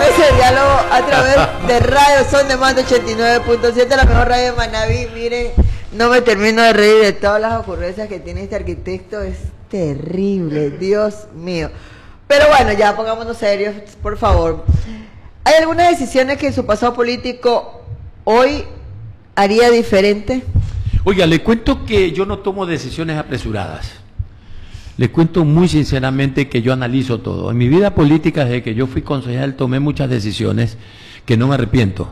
ese diálogo a través de Radio Son de Mando 89.7, la mejor radio de Manaví. Miren, no me termino de reír de todas las ocurrencias que tiene este arquitecto, es terrible, Dios mío. Pero bueno, ya pongámonos serios, por favor. ¿Hay algunas decisiones que en su pasado político hoy haría diferente? Oiga, le cuento que yo no tomo decisiones apresuradas. Le cuento muy sinceramente que yo analizo todo. En mi vida política, desde que yo fui concejal, tomé muchas decisiones que no me arrepiento.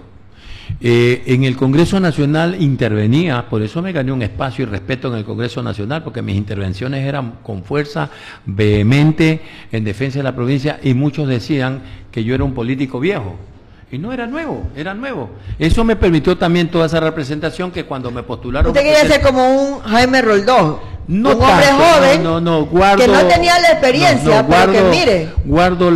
En el Congreso Nacional intervenía, por eso me gané un espacio y respeto en el Congreso Nacional, porque mis intervenciones eran con fuerza, vehemente, en defensa de la provincia, y muchos decían que yo era un político viejo. Y no, era nuevo, era nuevo. Eso me permitió también toda esa representación que cuando me postularon... ¿Usted quería ser como un Jaime Roldós? No un hombre joven guardo, que no tenía la experiencia, guardo, pero que mire. Guardo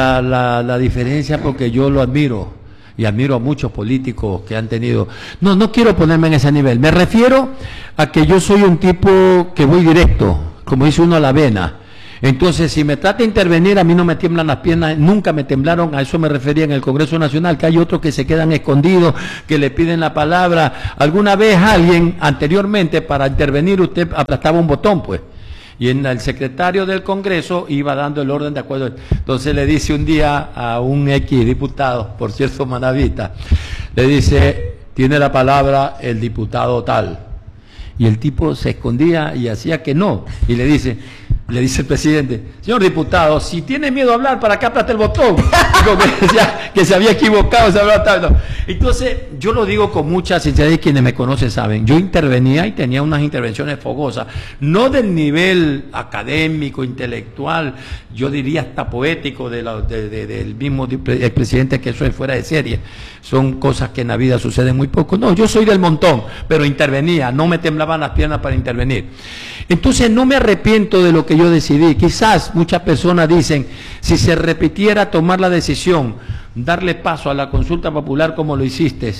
la diferencia porque yo lo admiro y admiro a muchos políticos que han tenido... No quiero ponerme en ese nivel. Me refiero a que yo soy un tipo que voy directo, como dice uno, a la vena. Entonces, si me trata de intervenir, a mí no me tiemblan las piernas, nunca me temblaron, a eso me refería en el Congreso Nacional, que hay otros que se quedan escondidos, que le piden la palabra. Alguna vez alguien, anteriormente, para intervenir, usted aplastaba un botón, pues, y el secretario del Congreso iba dando el orden de acuerdo. Entonces le dice un día a un X diputado, por cierto, manavita, le dice, tiene la palabra el diputado tal. Y el tipo se escondía y hacía que no, y le dice el presidente, señor diputado, si tiene miedo a hablar, ¿para qué aplasta el botón? Digo, que se había equivocado, no. Entonces, yo lo digo con mucha sinceridad y quienes me conocen saben, yo intervenía y tenía unas intervenciones fogosas, no del nivel académico, intelectual, yo diría hasta poético del mismo expresidente, que eso es fuera de serie. Son cosas que en la vida suceden muy poco. No, yo soy del montón, pero intervenía, no me temblaban las piernas para intervenir. Entonces no me arrepiento de lo que yo decidí. Quizás muchas personas dicen, si se repitiera tomar la decisión, darle paso a la consulta popular como lo hiciste,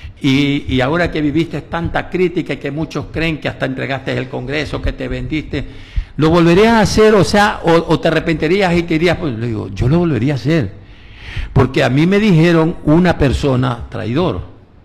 y ahora que viviste tanta crítica y que muchos creen que hasta entregaste el Congreso, que te vendiste, ¿lo volverías a hacer? O te arrepentirías y te dirías, pues le digo, yo lo volvería a hacer. Porque a mí me dijeron una persona traidor.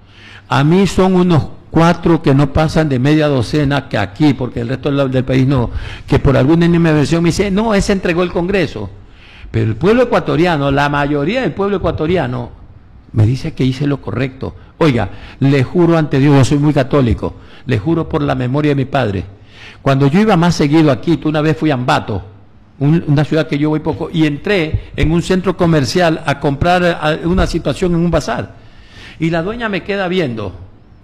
A mí son unos 4 que no pasan de media docena que aquí, porque el resto del país no, que por alguna animación me dice, no, ese entregó el Congreso. Pero el pueblo ecuatoriano, la mayoría del pueblo ecuatoriano, me dice que hice lo correcto. Oiga, le juro ante Dios, yo soy muy católico, le juro por la memoria de mi padre. Cuando yo iba más seguido aquí, una vez fui a Ambato, una ciudad que yo voy poco, y entré en un centro comercial a comprar una situación en un bazar. Y la dueña me queda viendo,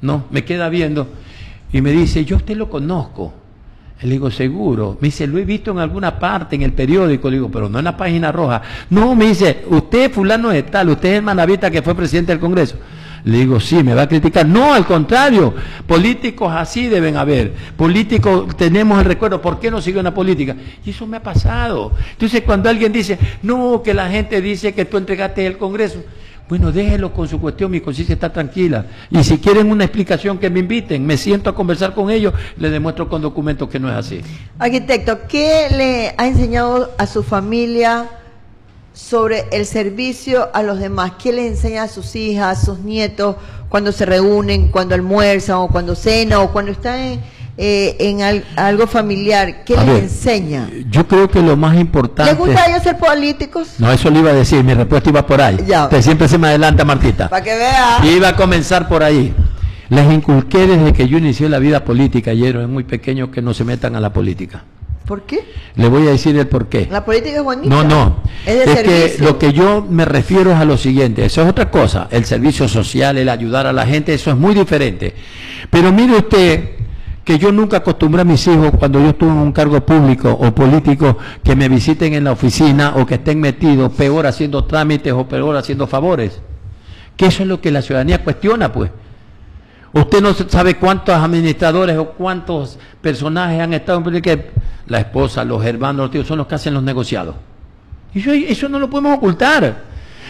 y me dice, yo a usted lo conozco. Le digo, seguro. Me dice, lo he visto en alguna parte, en el periódico. Le digo, pero no en la página roja. No, me dice, usted fulano de tal, usted es el manavita que fue presidente del Congreso. Le digo, sí, me va a criticar. No, al contrario, políticos así deben haber. Políticos, tenemos el recuerdo, ¿por qué no siguió en la política? Y eso me ha pasado. Entonces, cuando alguien dice, no, que la gente dice que tú entregaste el Congreso, bueno, déjelo con su cuestión, mi conciencia está tranquila. Y si quieren una explicación, que me inviten, me siento a conversar con ellos, les demuestro con documentos que no es así. Arquitecto, ¿qué le ha enseñado a su familia sobre el servicio a los demás? ¿Qué les enseña a sus hijas, a sus nietos, cuando se reúnen, cuando almuerzan, o cuando cenan, o cuando están en algo familiar? ¿Qué les enseña? Yo creo que lo más importante... ¿Les gusta a ellos ser políticos? No, eso le iba a decir, mi respuesta iba por ahí. Siempre se me adelanta, Martita. Para que vea. Iba a comenzar por ahí. Les inculqué desde que yo inicié la vida política, ayer es muy pequeño, que no se metan a la política. ¿Por qué? Le voy a decir el por qué. La política es bonita. No. Es de servicio. Que lo que yo me refiero es a lo siguiente, eso es otra cosa, el servicio social, el ayudar a la gente, eso es muy diferente. Pero mire usted que yo nunca acostumbré a mis hijos, cuando yo estuve en un cargo público o político, que me visiten en la oficina o que estén metidos, peor haciendo trámites o peor haciendo favores. Que eso es lo que la ciudadanía cuestiona, pues. Usted no sabe cuántos administradores o cuántos personajes han estado en que la esposa, los hermanos, los tíos son los que hacen los negociados. Y eso no lo podemos ocultar.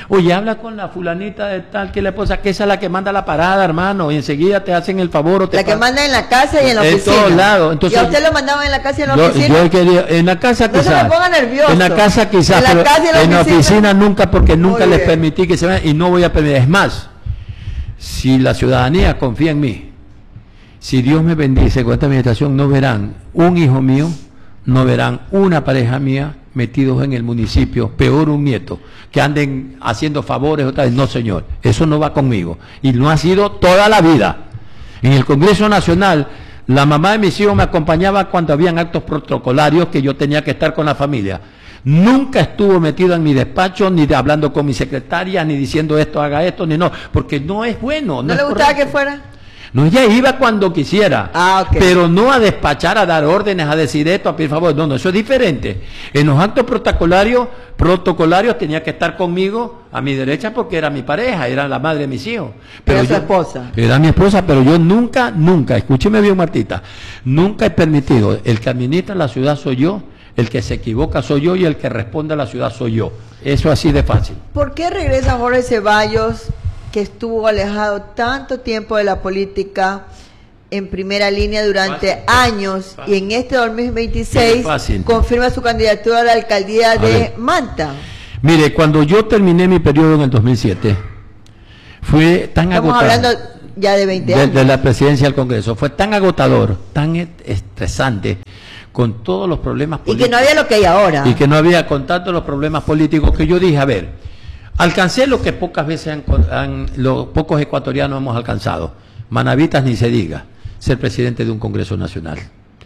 Oye, habla con la fulanita de tal que la esposa, que esa es la que manda la parada, hermano, y enseguida te hacen el favor. O te la que manda en la casa y en la oficina. En todos lados. Entonces, ¿y a usted lo mandaban en la casa y en la oficina? Yo quería, en la casa quizás. No se me ponga nervioso. En la casa quizás, en la casa y en la oficina nunca, porque nunca les bien. permití que se vayan y no voy a permitir. Es más, si la ciudadanía confía en mí, si Dios me bendice con esta administración, no verán un hijo mío, no verán una pareja mía metidos en el municipio, peor un nieto, que anden haciendo favores otra vez. No, señor, eso no va conmigo. Y no ha sido toda la vida. En el Congreso Nacional, la mamá de mis hijos me acompañaba cuando habían actos protocolarios que yo tenía que estar con la familia. Nunca estuvo metido en mi despacho, ni hablando con mi secretaria, ni diciendo esto, haga esto, ni no, porque no es bueno. ¿No le gustaba que fuera? No, ella iba cuando quisiera, pero no a despachar, a dar órdenes, a decir esto, a pedir favor. No, eso es diferente. En los actos protocolarios tenía que estar conmigo a mi derecha porque era mi pareja, era la madre de mis hijos. Pero era su esposa. Era mi esposa, pero yo nunca, escúcheme bien, Martita, nunca he permitido, el que administra la ciudad soy yo, el que se equivoca soy yo y el que responde a la ciudad soy yo. Eso así de fácil. ¿Por qué regresa Jorge Ceballos, que estuvo alejado tanto tiempo de la política, en primera línea durante años, y en este 2026 confirma su candidatura a la alcaldía de Manta? Mire, cuando yo terminé mi periodo en el 2007, fue tan agotador. Estamos hablando ya de 20 años. De la presidencia del Congreso. Fue tan agotador, tan estresante, con todos los problemas políticos. Y que no había lo que hay ahora. Y que no había con tanto los problemas políticos, que yo dije, a ver, alcancé lo que pocas veces los pocos ecuatorianos hemos alcanzado. Manavitas ni se diga, ser presidente de un Congreso Nacional.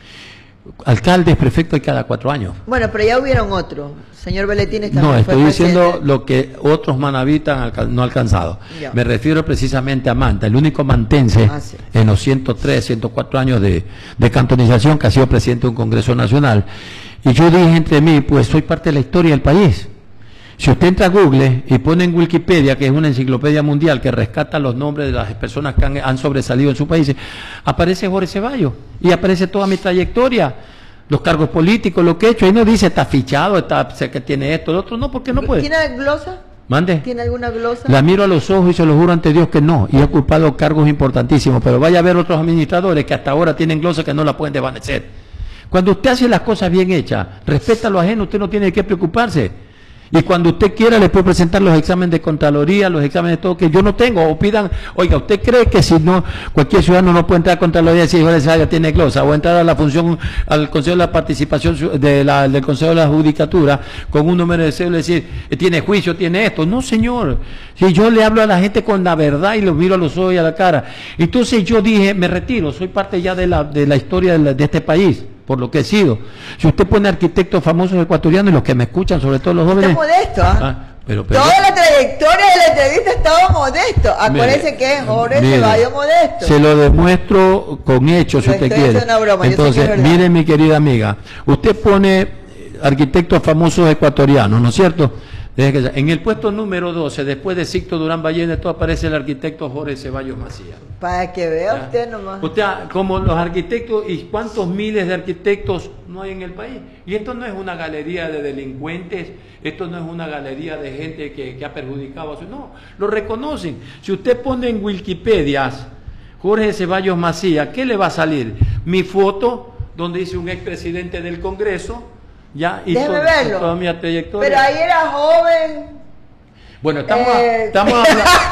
Alcaldes, prefectos hay cada 4 años. Bueno, pero ya hubieron otros. Señor Belletín está. No, estoy diciendo lo que otros manavitas no han alcanzado. Ya. Me refiero precisamente a Manta, el único mantense en los 103, 104 años de cantonización que ha sido presidente de un Congreso Nacional. Y yo dije entre mí, pues soy parte de la historia del país. Si usted entra a Google y pone en Wikipedia, que es una enciclopedia mundial que rescata los nombres de las personas que han sobresalido en sus países, aparece Jorge Ceballos y aparece toda mi trayectoria, los cargos políticos, lo que he hecho. Ahí no dice está fichado, sé que tiene esto, lo otro, no, porque no puede. ¿Tiene glosa? ¿Mande? ¿Tiene alguna glosa? La miro a los ojos y se lo juro ante Dios que no, y he ocupado cargos importantísimos, pero vaya a ver otros administradores que hasta ahora tienen glosa que no la pueden desvanecer. Cuando usted hace las cosas bien hechas, respeta a lo ajeno, usted no tiene de qué preocuparse. Y cuando usted quiera le puede presentar los exámenes de Contraloría, los exámenes de todo que yo no tengo, o pidan, oiga, ¿usted cree que si no, cualquier ciudadano no puede entrar a Contraloría si Jorge Ceballos tiene glosa, o entrar a la función, al Consejo de la Participación del Consejo de la Judicatura, con un número de cédula, decir, tiene juicio, tiene esto? No, señor. Si yo le hablo a la gente con la verdad y los miro a los ojos y a la cara. Entonces yo dije, me retiro, soy parte ya de la historia de este país, por lo que he sido. Si usted pone arquitectos famosos ecuatorianos, y los que me escuchan, sobre todo los jóvenes... Está modesto, pero toda la trayectoria de la entrevista estaba modesto. Acuérdense que es Jorge Ceballos modesto. Se lo demuestro con hechos, si usted quiere. Una broma, entonces, mire, mi querida amiga, usted pone arquitectos famosos ecuatorianos, ¿no es cierto? En el puesto número 12, después de Sixto Durán Ballena, todo aparece el arquitecto Jorge Ceballos Macías. Para que vea usted nomás. Usted, como los arquitectos, ¿y cuántos miles de arquitectos no hay en el país? Y esto no es una galería de delincuentes, esto no es una galería de gente que ha perjudicado a su... No, lo reconocen. Si usted pone en Wikipedia Jorge Ceballos Macías, ¿qué le va a salir? Mi foto, donde dice un expresidente del Congreso, ya, y toda mi trayectoria. Pero ahí era joven. Bueno, estamos hablando...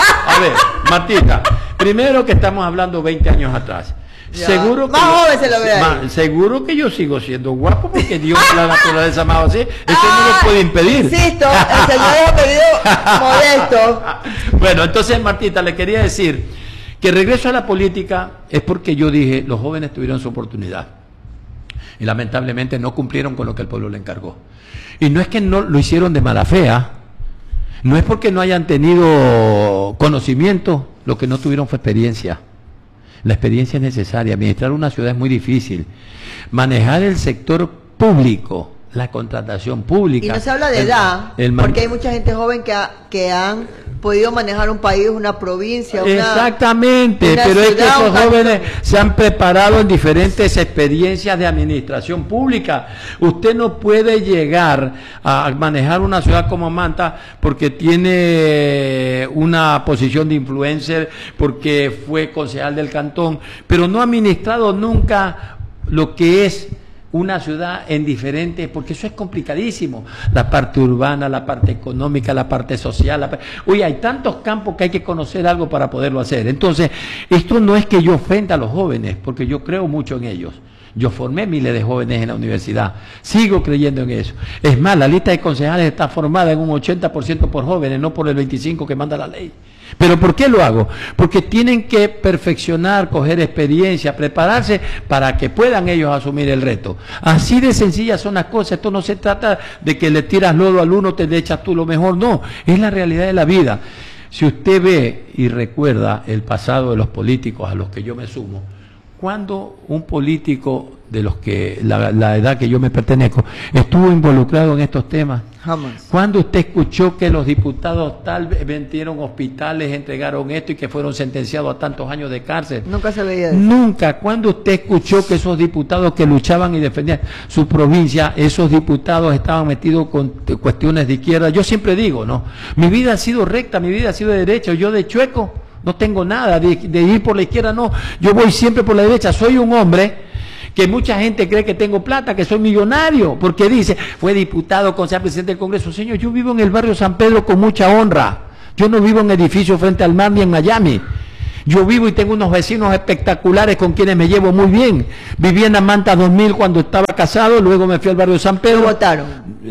A ver, Martita, primero que estamos hablando 20 años atrás. Ya. Seguro que más joven se lo ve ahí. Seguro que yo sigo siendo guapo porque Dios la naturaleza me ha así. Eso no lo puede impedir. Insisto, el señor ha pedido modesto. Bueno, entonces, Martita, le quería decir que regreso a la política es porque yo dije, los jóvenes tuvieron su oportunidad. Y lamentablemente no cumplieron con lo que el pueblo le encargó. Y no es que no lo hicieron de mala fe, no es porque no hayan tenido conocimiento, lo que no tuvieron fue experiencia. La experiencia es necesaria. Administrar una ciudad es muy difícil. Manejar el sector público la contratación pública. Y no se habla de edad, porque hay mucha gente joven que han podido manejar un país, una provincia, exactamente, una pero ciudad, es que esos jóvenes se han preparado en diferentes experiencias de administración pública. Usted no puede llegar a manejar una ciudad como Manta porque tiene una posición de influencer, porque fue concejal del cantón, pero no ha administrado nunca lo que es una ciudad en diferentes, porque eso es complicadísimo, la parte urbana, la parte económica, la parte social, oye, hay tantos campos que hay que conocer algo para poderlo hacer. Entonces, esto no es que yo ofenda a los jóvenes, porque yo creo mucho en ellos. Yo formé miles de jóvenes en la universidad, sigo creyendo en eso. Es más, la lista de concejales está formada en un 80% por jóvenes, no por el 25% que manda la ley. ¿Pero por qué lo hago? Porque tienen que perfeccionar, coger experiencia, prepararse para que puedan ellos asumir el reto. Así de sencillas son las cosas. Esto no se trata de que le tiras lodo al uno, te le echas tú lo mejor. No, es la realidad de la vida. Si usted ve y recuerda el pasado de los políticos a los que yo me sumo, cuando un político de los que la edad que yo me pertenezco estuvo involucrado en estos temas? Jamás. ¿Cuándo usted escuchó que los diputados tal vez vendieron hospitales, entregaron esto y que fueron sentenciados a tantos años de cárcel? Nunca se veía eso. Nunca. ¿Cuándo usted escuchó que esos diputados que luchaban y defendían su provincia, esos diputados estaban metidos con cuestiones de izquierda? Yo siempre digo, ¿no? Mi vida ha sido recta, mi vida ha sido de derecha. Yo de chueco no tengo nada, de ir por la izquierda no. Yo voy siempre por la derecha. Soy un hombre que mucha gente cree que tengo plata, que soy millonario, porque dice, fue diputado, concejal, presidente del Congreso. Señor, yo vivo en el barrio San Pedro con mucha honra. Yo no vivo en edificios frente al mar ni en Miami. Yo vivo y tengo unos vecinos espectaculares con quienes me llevo muy bien. Viví en la Manta 2000 cuando estaba casado, luego me fui al barrio San Pedro. ¿Lo votaron?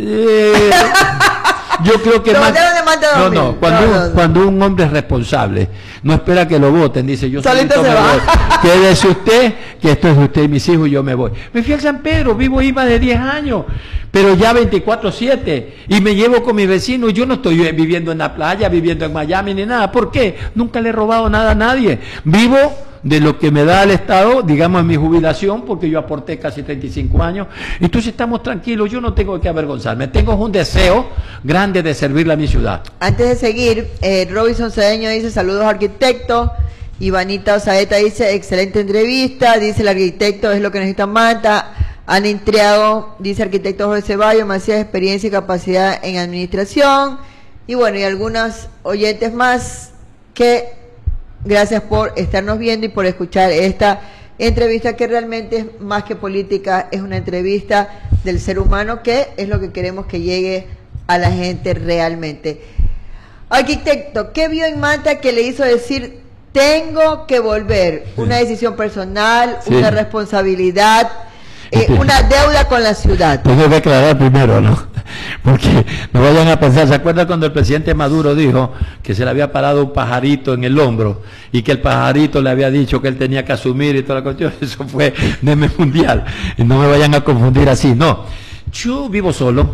Yo creo que más... No, cuando un hombre es responsable, no espera que lo voten, dice, yo solito se va. Quédese usted, que esto es de usted y mis hijos y yo me voy. Me fui al San Pedro, vivo ahí más de 10 años, pero ya 24/7, y me llevo con mis vecinos. Yo no estoy viviendo en la playa, viviendo en Miami ni nada. ¿Por qué? Nunca le he robado nada a nadie. Vivo de lo que me da el Estado, digamos en mi jubilación, porque yo aporté casi 35 años, entonces estamos tranquilos, yo no tengo que avergonzarme, tengo un deseo grande de servirle a mi ciudad. Antes de seguir, Robinson Cedeño dice, saludos arquitecto. Ivanita Osaeta dice, excelente entrevista, dice el arquitecto, es lo que necesita Manta. Ana Intriago dice, arquitecto Jorge Ceballos, demasiada experiencia y capacidad en administración. Y bueno, y algunos oyentes más que... Gracias por estarnos viendo y por escuchar esta entrevista que realmente es más que política, es una entrevista del ser humano, que es lo que queremos que llegue a la gente realmente. Arquitecto, ¿qué vio en Manta que le hizo decir, tengo que volver? Una decisión personal, sí, una responsabilidad, una deuda con la ciudad. Pues debe aclarar primero, ¿no? Porque no vayan a pensar, ¿se acuerdan cuando el presidente Maduro dijo que se le había parado un pajarito en el hombro y que el pajarito le había dicho que él tenía que asumir y toda la cuestión? Eso fue meme mundial. Y no me vayan a confundir así, no. Yo vivo solo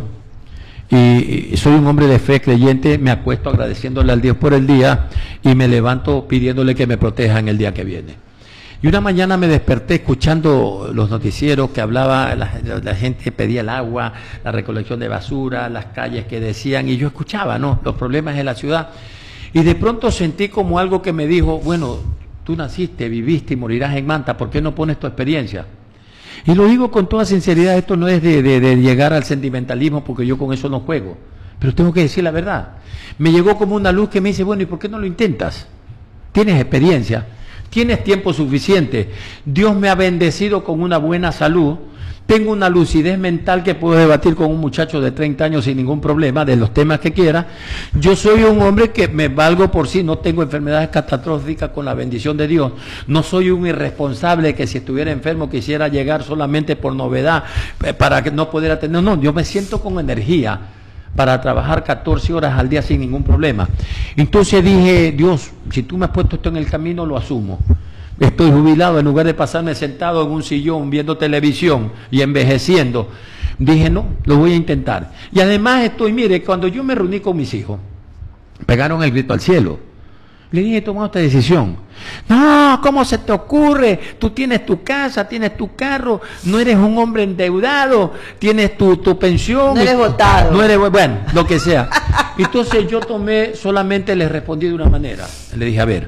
y soy un hombre de fe creyente, me acuesto agradeciéndole al Dios por el día y me levanto pidiéndole que me proteja en el día que viene. Y una mañana me desperté escuchando los noticieros que hablaba, la gente pedía el agua, la recolección de basura, las calles que decían, y yo escuchaba, ¿no?, los problemas de la ciudad. Y de pronto sentí como algo que me dijo, bueno, tú naciste, viviste y morirás en Manta, ¿por qué no pones tu experiencia? Y lo digo con toda sinceridad, esto no es de llegar al sentimentalismo, porque yo con eso no juego, pero tengo que decir la verdad. Me llegó como una luz que me dice, bueno, ¿y por qué no lo intentas? Tienes experiencia. Tienes tiempo suficiente. Dios me ha bendecido con una buena salud. Tengo una lucidez mental que puedo debatir con un muchacho de 30 años sin ningún problema, de los temas que quiera. Yo soy un hombre que me valgo por sí, no tengo enfermedades catastróficas con la bendición de Dios. No soy un irresponsable que si estuviera enfermo quisiera llegar solamente por novedad, para que no poder atender. No, yo me siento con energía para trabajar 14 horas al día sin ningún problema. Entonces dije, Dios, si tú me has puesto esto en el camino, lo asumo. Estoy jubilado, en lugar de pasarme sentado en un sillón viendo televisión y envejeciendo, dije, no, lo voy a intentar. Y además mire, cuando yo me reuní con mis hijos, pegaron el grito al cielo. Le dije, he tomado esta decisión. No, ¿cómo se te ocurre? Tú tienes tu casa, tienes tu carro, no eres un hombre endeudado, tienes tu pensión. No eres votado. No eres, bueno, lo que sea. Entonces yo solamente le respondí de una manera. Le dije, a ver,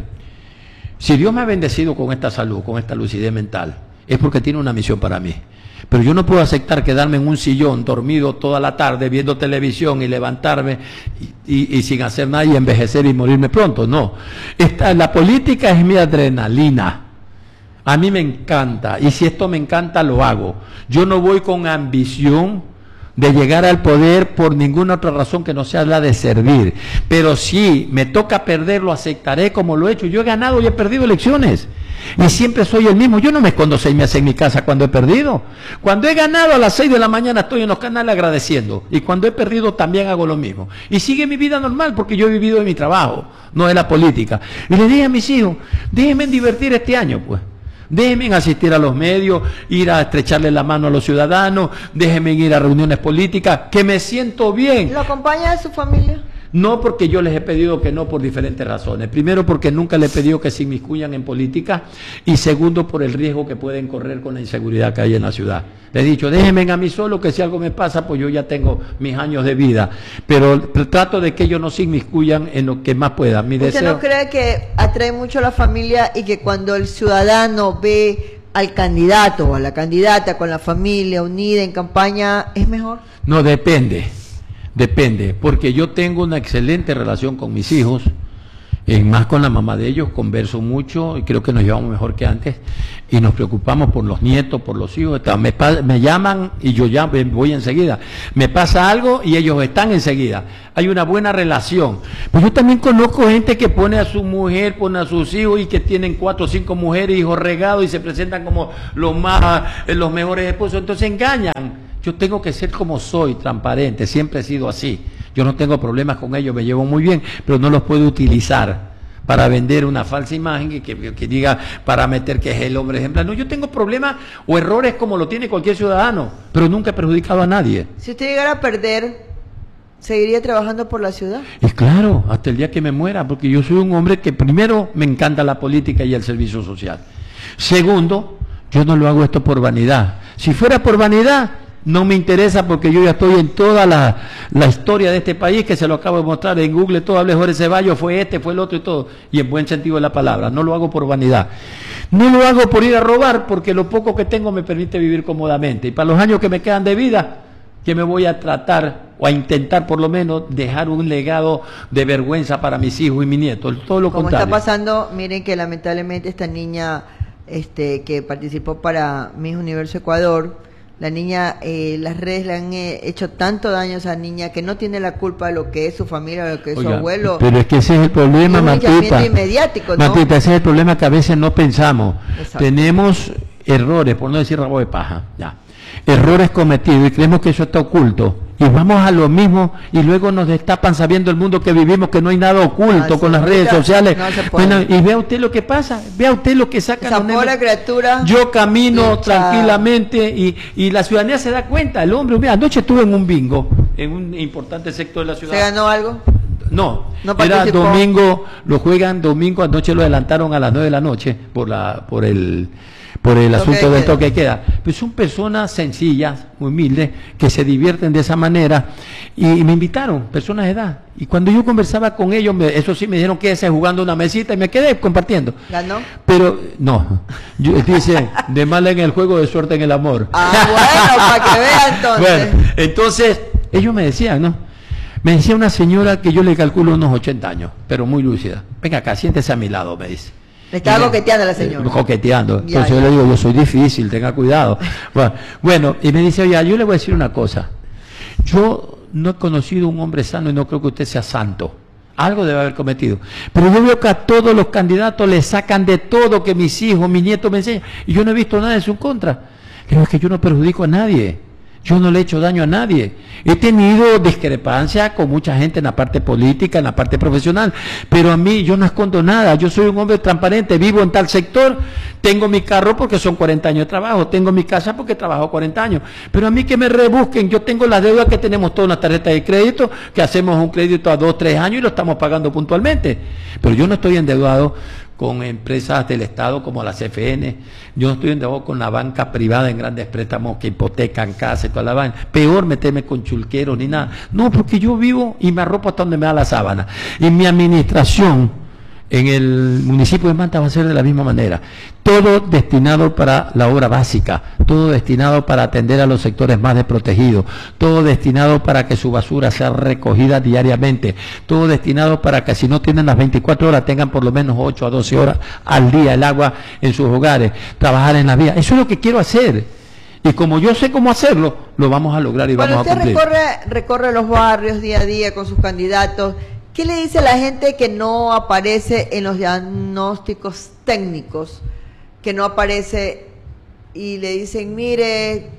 si Dios me ha bendecido con esta salud, con esta lucidez mental, es porque tiene una misión para mí. Pero yo no puedo aceptar quedarme en un sillón dormido toda la tarde viendo televisión y levantarme y sin hacer nada y envejecer y morirme pronto. No. La política es mi adrenalina. A mí me encanta. Y si esto me encanta, lo hago. Yo no voy con ambición de llegar al poder por ninguna otra razón que no sea la de servir. Pero si me toca perder, lo aceptaré como lo he hecho. Yo he ganado y he perdido elecciones. Y siempre soy el mismo. Yo no me escondo 6 meses en mi casa cuando he perdido. Cuando he ganado a las 6 de la mañana estoy en los canales agradeciendo. Y cuando he perdido también hago lo mismo. Y sigue mi vida normal porque yo he vivido de mi trabajo, no de la política. Y le dije a mis hijos, déjenme divertir este año, pues. Déjenme asistir a los medios, ir a estrecharle la mano a los ciudadanos, déjenme ir a reuniones políticas, que me siento bien. ¿Lo acompaña de su familia? No, porque yo les he pedido que no por diferentes razones. Primero, porque nunca les he pedido que se inmiscuyan en política. Y segundo, por el riesgo que pueden correr con la inseguridad que hay en la ciudad. Les he dicho, déjenme a mí solo, que si algo me pasa, pues yo ya tengo mis años de vida. Pero trato de que ellos no se inmiscuyan en lo que más puedan. ¿Usted no cree que atrae mucho a la familia y que cuando el ciudadano ve al candidato o a la candidata con la familia unida en campaña, es mejor? No, depende. Depende, porque yo tengo una excelente relación con mis hijos, más con la mamá de ellos, converso mucho y creo que nos llevamos mejor que antes y nos preocupamos por los nietos, por los hijos. Me llaman y yo ya voy enseguida. Me pasa algo y ellos están enseguida. Hay una buena relación. Pero yo también conozco gente que pone a su mujer, pone a sus hijos y que tienen 4 o 5 mujeres, hijos regados y se presentan como los mejores esposos. Entonces engañan. Yo tengo que ser como soy, transparente, siempre he sido así. Yo no tengo problemas con ellos, me llevo muy bien, pero no los puedo utilizar para vender una falsa imagen que diga, para meter que es el hombre ejemplar. No, yo tengo problemas o errores como lo tiene cualquier ciudadano, pero nunca he perjudicado a nadie. Si usted llegara a perder, ¿seguiría trabajando por la ciudad? Y claro, hasta el día que me muera, porque yo soy un hombre que primero me encanta la política y el servicio social. Segundo, yo no lo hago esto por vanidad. Si fuera por vanidad, no me interesa porque yo ya estoy en toda la historia de este país, que se lo acabo de mostrar en Google, todo, hablé Jorge Ceballos, fue este, fue el otro y todo, y en buen sentido de la palabra. No lo hago por vanidad. No lo hago por ir a robar, porque lo poco que tengo me permite vivir cómodamente. Y para los años que me quedan de vida, que me voy a tratar, o a intentar por lo menos, dejar un legado de vergüenza para mis hijos y mis nietos. Todo lo contrario. Como está pasando, miren que lamentablemente esta niña que participó para Miss Universo Ecuador, la niña, las redes le han hecho tanto daño a esa niña que no tiene la culpa de lo que es su familia, de lo que es su abuelo. Pero es que ese es el problema, Matita. Inmediático, ¿no? Matita, ese es el problema que a veces no pensamos. Exacto. Tenemos errores, por no decir rabo de paja, ya. Errores cometidos y creemos que eso está oculto. Y vamos a lo mismo y luego nos destapan sabiendo el mundo que vivimos que no hay nada oculto con las redes sociales. Bueno, y vea usted lo que pasa, vea usted lo que sacan. Esa pobre criatura. Yo camino tranquilamente y la ciudadanía se da cuenta. El hombre, mira, anoche estuve en un bingo, en un importante sector de la ciudad. ¿Se ganó algo? No era domingo, lo juegan domingo, anoche lo adelantaron a las 9 de la noche por el asunto del toque de queda. Pues son personas sencillas, muy humildes, que se divierten de esa manera y me invitaron, personas de edad. Y cuando yo conversaba con ellos, eso sí, me dijeron que ese jugando una mesita y me quedé compartiendo. ¿Ganó? Pero no, dice, de mala en el juego, de suerte en el amor. Bueno, para que vean entonces. Bueno, entonces, ellos me decían, ¿no? Me decía una señora que yo le calculo unos 80 años, pero muy lúcida. Venga acá, siéntese a mi lado, me dice. Le estaba coqueteando a la señora. Coqueteando. Entonces yo le digo, yo soy difícil, tenga cuidado. Bueno, y me dice, oye, yo le voy a decir una cosa. Yo no he conocido un hombre sano y no creo que usted sea santo. Algo debe haber cometido. Pero yo veo que a todos los candidatos le sacan de todo, que mis hijos, mis nietos me enseñan. Y yo no he visto nada en su contra. Creo que yo no perjudico a nadie. Yo no le he hecho daño a nadie. He tenido discrepancia con mucha gente en la parte política, en la parte profesional, pero a mí yo no escondo nada. Yo soy un hombre transparente, vivo en tal sector, tengo mi carro porque son 40 años de trabajo, tengo mi casa porque trabajo 40 años. Pero a mí que me rebusquen, yo tengo las deudas que tenemos todas las tarjetas de crédito, que hacemos un crédito a 2, 3 años y lo estamos pagando puntualmente. Pero yo no estoy endeudado con empresas del Estado como la CFN, yo no estoy endeudado con la banca privada en grandes préstamos que hipotecan casa y toda la vaina. Peor meterme con chulqueros ni nada. No, porque yo vivo y me arropo hasta donde me da la sábana. Y mi administración en el municipio de Manta va a ser de la misma manera. Todo destinado para la obra básica, todo destinado para atender a los sectores más desprotegidos, todo destinado para que su basura sea recogida diariamente, todo destinado para que si no tienen las 24 horas tengan por lo menos 8 a 12 horas al día el agua en sus hogares, trabajar en la vía. Eso es lo que quiero hacer. Y como yo sé cómo hacerlo, lo vamos a lograr y vamos a cumplir. Cuando usted recorre los barrios día a día con sus candidatos, ¿qué le dice a la gente que no aparece en los diagnósticos técnicos? Que no aparece y le dicen, mire,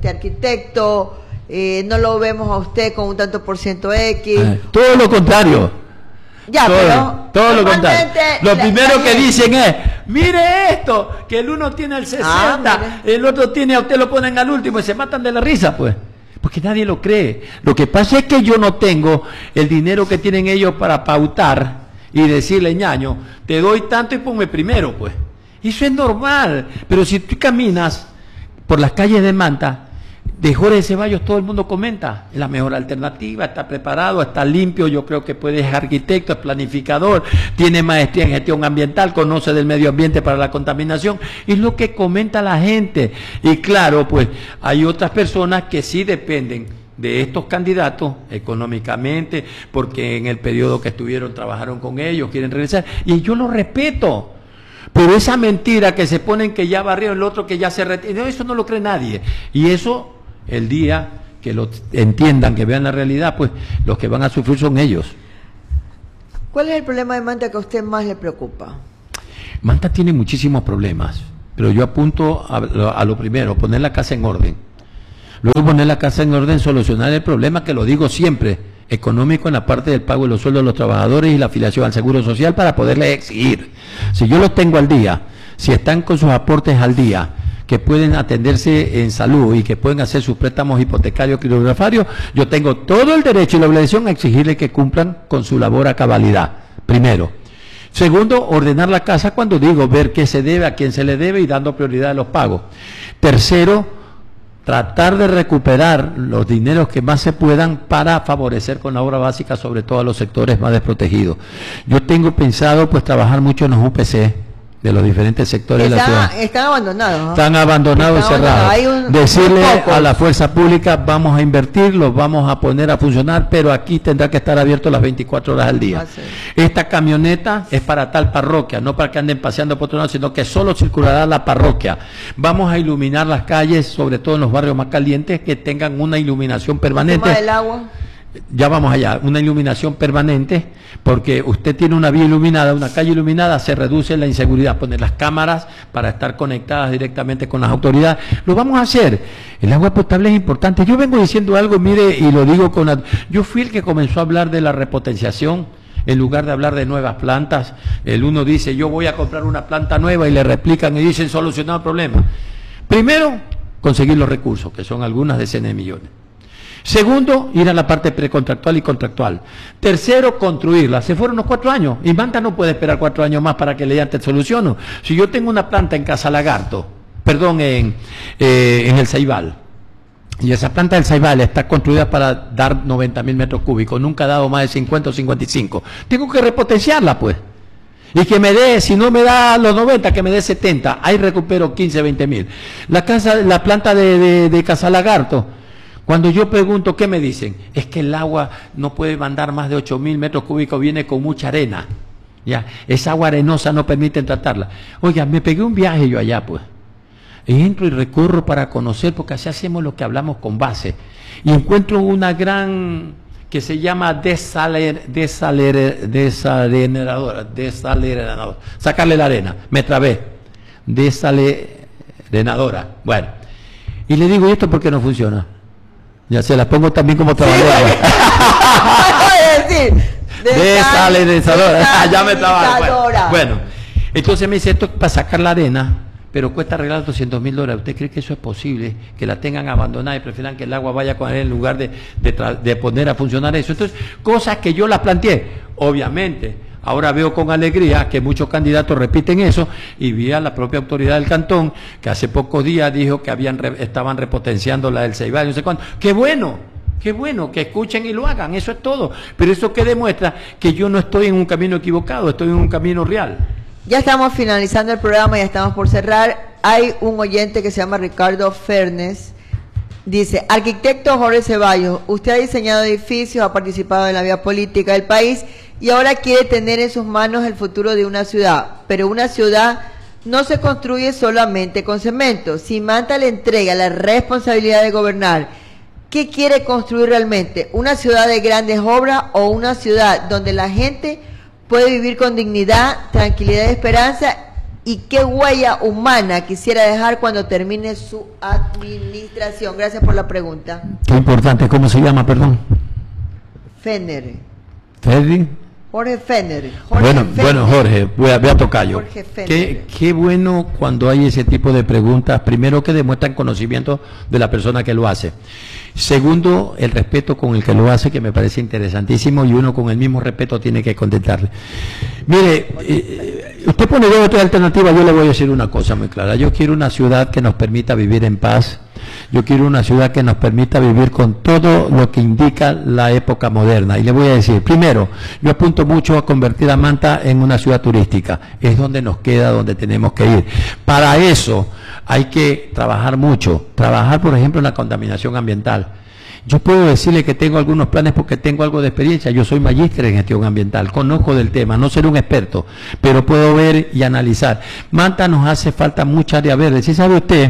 arquitecto, no lo vemos a usted con un tanto por ciento X. Todo lo contrario. Ya, todo lo contrario. Lo primero que dicen es, mire esto, que el uno tiene el 60, el otro tiene, a usted lo ponen al último y se matan de la risa, pues. Porque nadie lo cree. Lo que pasa es que yo no tengo el dinero que tienen ellos para pautar y decirle, ñaño, te doy tanto y ponme primero, pues. Eso es normal. Pero si tú caminas por las calles de Manta, de Jorge Ceballos todo el mundo comenta, es la mejor alternativa, está preparado, está limpio, yo creo que puede ser arquitecto, es planificador, tiene maestría en gestión ambiental, conoce del medio ambiente para la contaminación, es lo que comenta la gente. Y claro, pues hay otras personas que sí dependen de estos candidatos económicamente, porque en el periodo que estuvieron trabajaron con ellos, quieren regresar, y yo lo respeto. Pero esa mentira que se ponen que ya barrieron, el otro que ya se retiró, eso no lo cree nadie. Y eso, el día que lo entiendan, que vean la realidad, pues los que van a sufrir son ellos. ¿Cuál es el problema de Manta que a usted más le preocupa? Manta tiene muchísimos problemas, pero yo apunto a lo primero, poner la casa en orden. Luego poner la casa en orden, solucionar el problema, que lo digo siempre, económico en la parte del pago de los sueldos de los trabajadores y la afiliación al Seguro Social para poderles exigir. Si yo los tengo al día, si están con sus aportes al día, que pueden atenderse en salud y que pueden hacer sus préstamos hipotecarios, quirografarios, yo tengo todo el derecho y la obligación a exigirle que cumplan con su labor a cabalidad, primero. Segundo, ordenar la casa cuando digo, ver qué se debe, a quién se le debe y dando prioridad a los pagos. Tercero, tratar de recuperar los dineros que más se puedan para favorecer con la obra básica, sobre todo a los sectores más desprotegidos. Yo tengo pensado pues trabajar mucho en los UPC de los diferentes sectores de la ciudad. Están abandonados, ¿no? Están abandonados y cerrados. Decirle a la fuerza pública, vamos a invertir, los vamos a poner a funcionar, pero aquí tendrá que estar abierto las 24 horas al día. Sí. Esta camioneta es para tal parroquia, no para que anden paseando por otro lado, sino que solo circulará la parroquia. Vamos a iluminar las calles, sobre todo en los barrios más calientes, que tengan una iluminación permanente. ¿El agua? Ya vamos allá, una iluminación permanente, porque usted tiene una vía iluminada, una calle iluminada, se reduce la inseguridad, poner las cámaras para estar conectadas directamente con las autoridades, lo vamos a hacer. El agua potable es importante. Yo vengo diciendo algo, mire, y lo digo yo fui el que comenzó a hablar de la repotenciación, en lugar de hablar de nuevas plantas. El uno dice, yo voy a comprar una planta nueva, y le replican y dicen, solucionado el problema. Primero, conseguir los recursos, que son algunas decenas de millones. Segundo, ir a la parte precontractual y contractual. Tercero, construirla. Se fueron los 4 años y Manta no puede esperar 4 años más para que le digan te soluciono. Si yo tengo una planta en Casa Lagarto, perdón, en el Ceibal, y esa planta del Ceibal está construida para dar 90.000 metros cúbicos, nunca ha dado más de 50 o 55, tengo que repotenciarla, pues. Y que me dé, si no me da los 90, que me dé 70, ahí recupero 15, 20.000. La planta de Casa Lagarto, cuando yo pregunto, ¿qué me dicen? Es que el agua no puede mandar más de 8.000 metros cúbicos, viene con mucha arena. Ya, esa agua arenosa no permite tratarla. Oiga, me pegué un viaje yo allá, pues. Y entro y recorro para conocer, porque así hacemos lo que hablamos con base. Y encuentro una gran, que se llama desalenadora. Sacarle la arena, me trabé. Desalenadora. Bueno, y le digo, ¿y esto por qué no funciona? Ya se las pongo también como trabajadora. Desalinizadora. Ya me estaba. Bueno, entonces me dice, esto es para sacar la arena, pero cuesta arreglar $200,000. ¿Usted cree que eso es posible? Que la tengan abandonada y prefieran que el agua vaya con él en lugar de poner a funcionar eso. Entonces, cosas que yo las planteé, obviamente. Ahora veo con alegría que muchos candidatos repiten eso, y vi a la propia autoridad del cantón que hace pocos días dijo que estaban repotenciando la del Ceibal, no sé cuánto. ¡Qué bueno! Qué bueno, que escuchen y lo hagan, eso es todo. Pero eso que demuestra que yo no estoy en un camino equivocado, estoy en un camino real. Ya estamos finalizando el programa, ya estamos por cerrar. Hay un oyente que se llama Ricardo Fernes. Dice, arquitecto Jorge Ceballos, usted ha diseñado edificios, ha participado en la vida política del país y ahora quiere tener en sus manos el futuro de una ciudad. Pero una ciudad no se construye solamente con cemento. Si Manta le entrega la responsabilidad de gobernar, ¿qué quiere construir realmente? ¿Una ciudad de grandes obras o una ciudad donde la gente puede vivir con dignidad, tranquilidad y esperanza? ¿Y qué huella humana quisiera dejar cuando termine su administración? Gracias por la pregunta. Qué importante, ¿cómo se llama, perdón? Fenner. ¿Ferdi? Jorge Fenner. Bueno, Jorge, voy a tocarlo. Qué bueno cuando hay ese tipo de preguntas. Primero, que demuestran conocimiento de la persona que lo hace. Segundo, el respeto con el que lo hace, que me parece interesantísimo, y uno con el mismo respeto tiene que contestarle. Mire, usted pone dos o tres alternativas, yo le voy a decir una cosa muy clara. Yo quiero una ciudad que nos permita vivir en paz. Yo quiero una ciudad que nos permita vivir con todo lo que indica la época moderna. Y le voy a decir, primero, yo apunto mucho a convertir a Manta en una ciudad turística. Es donde nos queda, donde tenemos que ir. Para eso hay que trabajar mucho. Trabajar, por ejemplo, en la contaminación ambiental. Yo puedo decirle que tengo algunos planes porque tengo algo de experiencia. Yo soy magíster en gestión ambiental, conozco del tema, no seré un experto, pero puedo ver y analizar. Manta nos hace falta mucha área verde. ¿Sí sabe usted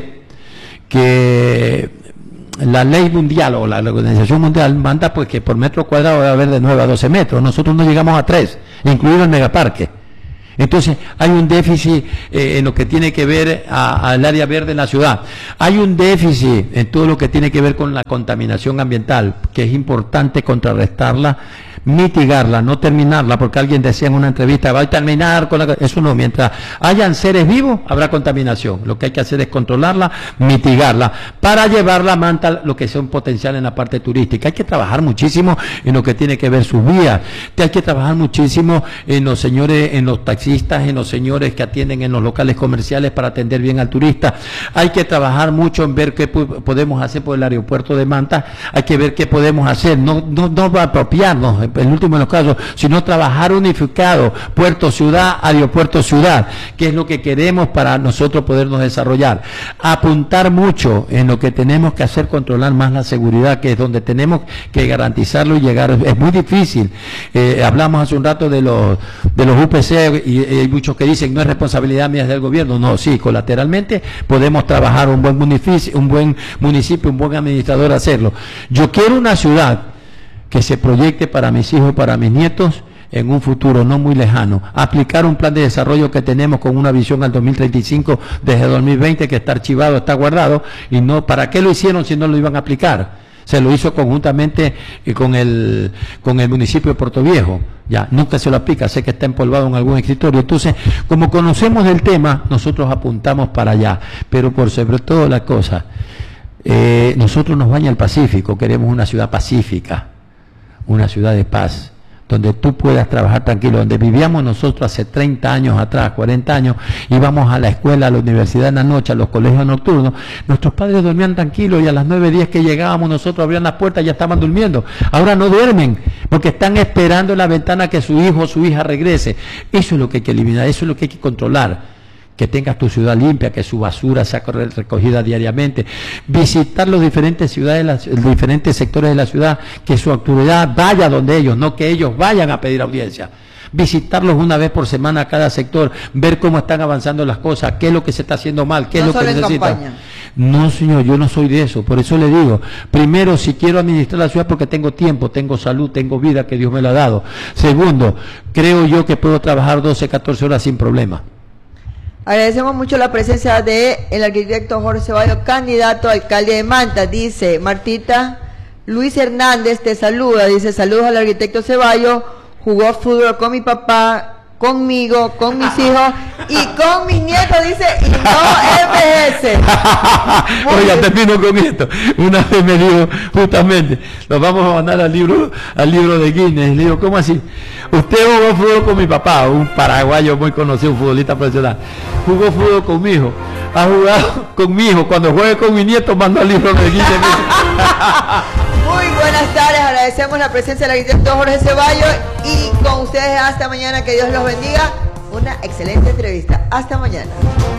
que la ley mundial o la Organización Mundial manda pues que por metro cuadrado debe haber de 9 a 12 metros? Nosotros no llegamos a 3, incluido el megaparque. Entonces hay un déficit en lo que tiene que ver al área verde en la ciudad. Hay un déficit en todo lo que tiene que ver con la contaminación ambiental, que es importante contrarrestarla, mitigarla, no terminarla, porque alguien decía en una entrevista, va a terminar con la... Eso no, mientras hayan seres vivos, habrá contaminación. Lo que hay que hacer es controlarla, mitigarla, para llevarla a Manta, lo que sea un potencial en la parte turística. Hay que trabajar muchísimo en lo que tiene que ver sus vías, hay que trabajar muchísimo en los señores, en los taxistas, en los señores que atienden en los locales comerciales para atender bien al turista. Hay que trabajar mucho en ver qué podemos hacer por el aeropuerto de Manta, hay que ver qué podemos hacer, no va a apropiarnos, el último de los casos, sino trabajar unificado, puerto, ciudad, aeropuerto, ciudad, que es lo que queremos para nosotros podernos desarrollar. Apuntar mucho en lo que tenemos que hacer, controlar más la seguridad, que es donde tenemos que garantizarlo y llegar. Es muy difícil. Hablamos hace un rato de los UPC y hay muchos que dicen no es responsabilidad mía, es del gobierno. No, sí, colateralmente podemos trabajar un buen municipio, un buen administrador hacerlo. Yo quiero una ciudad que se proyecte para mis hijos, para mis nietos, en un futuro no muy lejano. Aplicar un plan de desarrollo que tenemos con una visión al 2035 desde 2020, que está archivado, está guardado, y no, ¿para qué lo hicieron si no lo iban a aplicar? Se lo hizo conjuntamente con el municipio de Puerto Viejo. Ya, nunca se lo aplica, sé que está empolvado en algún escritorio. Entonces, como conocemos del tema, nosotros apuntamos para allá. Pero por sobre todo la cosa, nosotros nos baña el Pacífico, queremos una ciudad pacífica, una ciudad de paz, donde tú puedas trabajar tranquilo, donde vivíamos nosotros hace 30 años atrás, 40 años, íbamos a la escuela, a la universidad en la noche, a los colegios nocturnos, nuestros padres dormían tranquilos y a las 9:10 que llegábamos nosotros abrían las puertas y ya estaban durmiendo. Ahora no duermen, porque están esperando en la ventana que su hijo o su hija regrese. Eso es lo que hay que eliminar, eso es lo que hay que controlar. Que tengas tu ciudad limpia, que su basura sea recogida diariamente, visitar las diferentes ciudades, los diferentes sectores de la ciudad, que su autoridad vaya donde ellos, no que ellos vayan a pedir audiencia. Visitarlos una vez por semana a cada sector, ver cómo están avanzando las cosas, qué es lo que se está haciendo mal, qué es lo que necesitan. No, señor, yo no soy de eso, por eso le digo, primero, si quiero administrar la ciudad porque tengo tiempo, tengo salud, tengo vida que Dios me la ha dado. Segundo, creo yo que puedo trabajar 12, 14 horas sin problema. Agradecemos mucho la presencia del arquitecto Jorge Ceballos, candidato a alcalde de Manta. Dice Martita Luis Hernández te saluda, dice saludos al arquitecto Ceballos, jugó fútbol con mi papá, conmigo, con mis hijos y con mis nietos, dice, y no envejece. Oiga, termino con esto. Una vez me dijo, justamente, nos vamos a mandar al libro de Guinness. Le digo, ¿cómo así? Usted jugó fútbol con mi papá, un paraguayo muy conocido, un futbolista profesional. Jugó fútbol con mi hijo. Ha jugado con mi hijo. Cuando juegue con mi nieto, mando al libro de Guinness. Muy buenas tardes, agradecemos la presencia del arquitecto Jorge Ceballos y con ustedes hasta mañana, que Dios los bendiga. Una excelente entrevista. Hasta mañana.